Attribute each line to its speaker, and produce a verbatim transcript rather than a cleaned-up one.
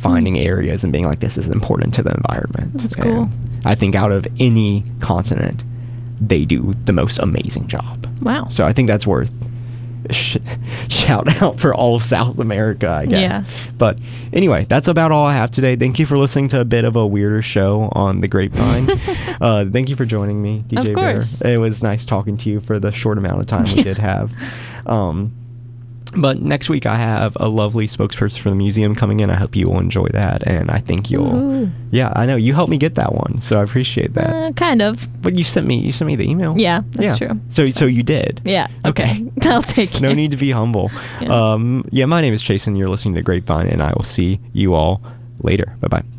Speaker 1: finding areas and being like, this is important to the environment.
Speaker 2: That's
Speaker 1: And
Speaker 2: cool.
Speaker 1: I think out of any continent, they do the most amazing job.
Speaker 2: Wow.
Speaker 1: So I think that's worth a sh- shout out for all of South America, I guess.
Speaker 2: Yeah.
Speaker 1: But anyway, that's about all I have today. Thank you for listening to a bit of a weirder show on the Grapevine. uh, thank you for joining me, D J
Speaker 2: Of course.
Speaker 1: Bear. It was nice talking to you for the short amount of time we did have. Um, But next week I have a lovely spokesperson for the museum coming in. I hope you will enjoy that, and I think you'll.
Speaker 2: Ooh.
Speaker 1: Yeah, I know you helped me get that one, so I appreciate that.
Speaker 2: Uh, kind of.
Speaker 1: But you sent me, you sent me the email.
Speaker 2: Yeah, that's
Speaker 1: yeah.
Speaker 2: true.
Speaker 1: So, so you did.
Speaker 2: Yeah. Okay.
Speaker 1: Okay.
Speaker 2: I'll take it.
Speaker 1: No need to be humble.
Speaker 2: Yeah.
Speaker 1: Um, yeah, my name is Jason. You're listening to Grapevine, and I will see you all later. Bye bye.